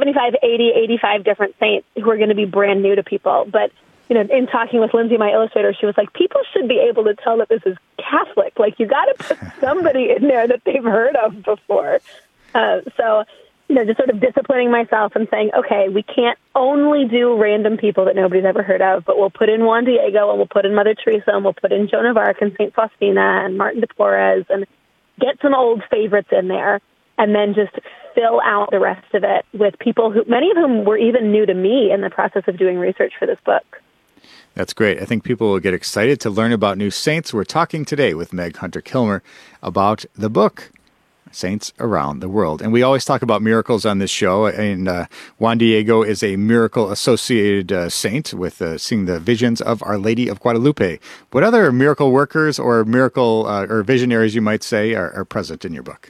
75, 80, 85 different saints who are going to be brand new to people. But, in talking with Lindsay, my illustrator, she was like, people should be able to tell that this is Catholic. Like, you got to put somebody in there that they've heard of before. So, just sort of disciplining myself and saying, okay, we can't only do random people that nobody's ever heard of, but we'll put in Juan Diego and we'll put in Mother Teresa and we'll put in Joan of Arc and St. Faustina and Martin de Porres and get some old favorites in there and then just fill out the rest of it with people who, many of whom were even new to me in the process of doing research for this book. That's great. I think people will get excited to learn about new saints. We're talking today with Meg Hunter-Kilmer about the book, Saints Around the World. And we always talk about miracles on this show. And Juan Diego is a miracle-associated saint with seeing the visions of Our Lady of Guadalupe. What other miracle workers or miracle or visionaries, you might say, are present in your book?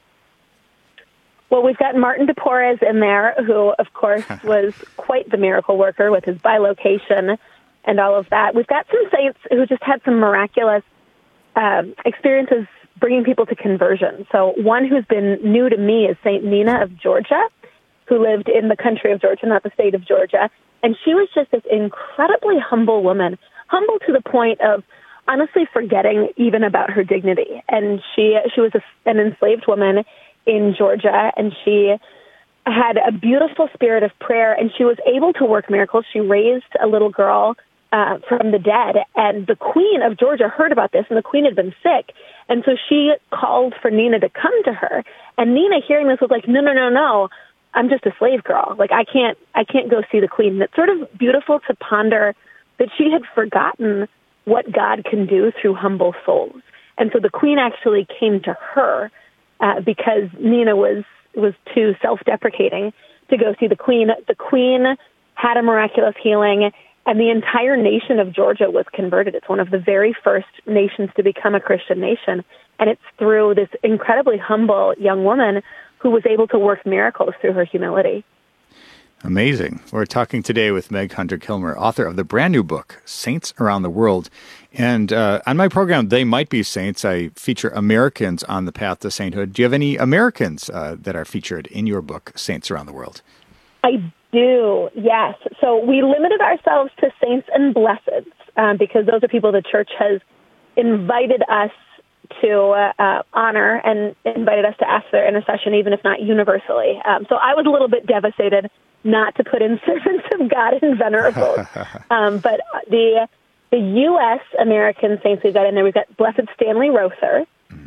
Well, we've got Martin de Porres in there, who, of course, was quite the miracle worker with his bilocation and all of that. We've got some saints who just had some miraculous experiences bringing people to conversion. So one who's been new to me is St. Nina of Georgia, who lived in the country of Georgia, not the state of Georgia. And she was just this incredibly humble woman, humble to the point of honestly forgetting even about her dignity. And she was an enslaved woman in Georgia, and she had a beautiful spirit of prayer, and she was able to work miracles. She raised a little girl from the dead, and the Queen of Georgia heard about this, and the Queen had been sick, and so she called for Nina to come to her, and Nina, hearing this, was like, no, I'm just a slave girl. Like, I can't go see the Queen. And it's sort of beautiful to ponder that she had forgotten what God can do through humble souls. And so the Queen actually came to her because Nina was too self-deprecating to go see the Queen. The Queen had a miraculous healing, and the entire nation of Georgia was converted. It's one of the very first nations to become a Christian nation, and it's through this incredibly humble young woman who was able to work miracles through her humility. Amazing. We're talking today with Meg Hunter-Kilmer, author of the brand new book, Saints Around the World. And on my program, They Might Be Saints, I feature Americans on the path to sainthood. Do you have any Americans that are featured in your book, Saints Around the World? I do, yes. So we limited ourselves to saints and blesseds because those are people the church has invited us to honor and invited us to ask their intercession, even if not universally. So I was a little bit devastated not to put in servants of God and venerables. But the U.S. American saints we've got in there, we've got Blessed Stanley Rother,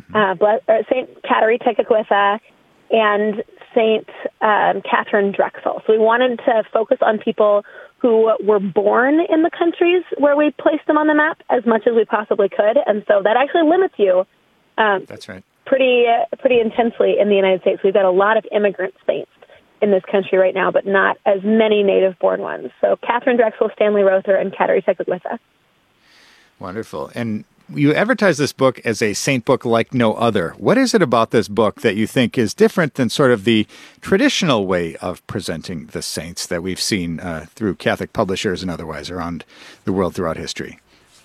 St. Kateri Tekakwitha, and St. Catherine Drexel. So we wanted to focus on people who were born in the countries where we placed them on the map as much as we possibly could. And so that actually limits you That's right. pretty intensely in the United States. We've got a lot of immigrant saints in this country right now, but not as many native-born ones. So Catherine Drexel, Stanley Rother, and Kateri Tekakwitha. Wonderful. And you advertise this book as a saint book like no other. What is it about this book that you think is different than sort of the traditional way of presenting the saints that we've seen through Catholic publishers and otherwise around the world throughout history?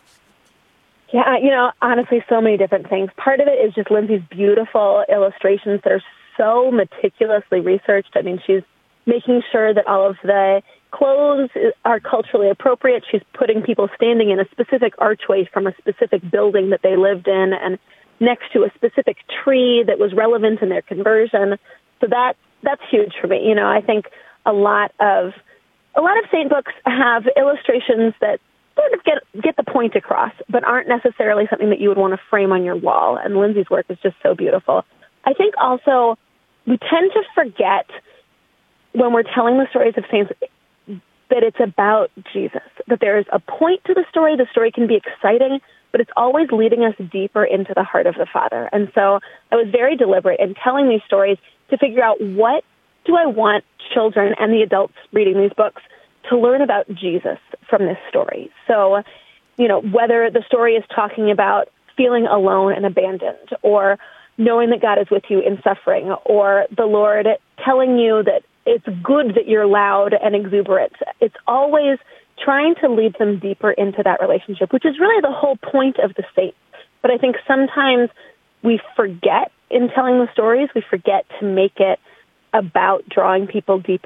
Yeah, honestly, so many different things. Part of it is just Lindsay's beautiful illustrations that are so meticulously researched. I mean, she's making sure that all of the clothes are culturally appropriate. She's putting people standing in a specific archway from a specific building that they lived in and next to a specific tree that was relevant in their conversion. So that's huge for me. I think a lot of saint books have illustrations that sort of get the point across, but aren't necessarily something that you would want to frame on your wall. And Lindsay's work is just so beautiful. I think also we tend to forget when we're telling the stories of saints that it's about Jesus, that there is a point to the story. The story can be exciting, but it's always leading us deeper into the heart of the Father. And so I was very deliberate in telling these stories to figure out, what do I want children and the adults reading these books to learn about Jesus from this story? So, whether the story is talking about feeling alone and abandoned, or knowing that God is with you in suffering, or the Lord telling you that it's good that you're loud and exuberant. It's always trying to lead them deeper into that relationship, which is really the whole point of the saints. But I think sometimes we forget in telling the stories, we forget to make it about drawing people deeper